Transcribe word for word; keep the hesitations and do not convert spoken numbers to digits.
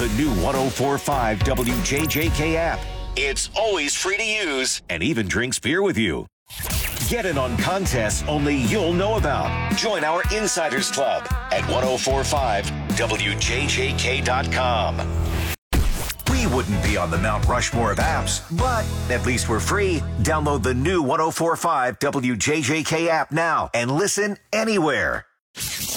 the new one oh four point five W J J K app. It's always free to use and even drinks beer with you. Get in on contests only you'll know about. Join our Insiders Club at ten forty-five W J J K dot com. We wouldn't be on the Mount Rushmore of apps, but at least we're free. Download the new ten forty-five W J J K app now and listen anywhere.